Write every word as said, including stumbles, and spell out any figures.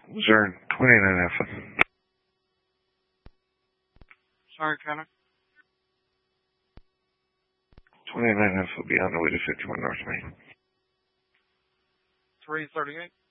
Zern, twenty-nine F. Sorry, Connor. twenty-nine F will be on the way to fifty-one North Main. three thirty-eight.